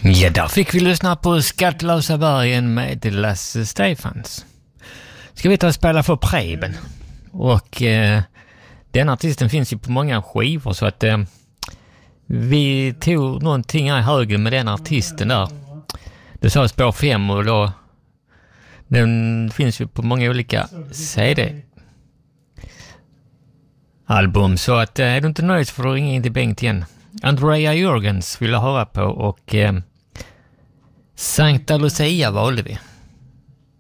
Ja, där fick vi lyssna på Skattlösa bergen med Lasse Stefans. Ska vi ta och spela för Preben. Och den artisten finns ju på många skivor, så att vi tog någonting här i högen med den artisten där. Det sa spår 5 och då den finns ju på många olika CD-album. Så att är du inte nöjd så får du ringa in till Bengt igen. Andrea Jörgens vill jag höra på och Sankta Lucia valde vi.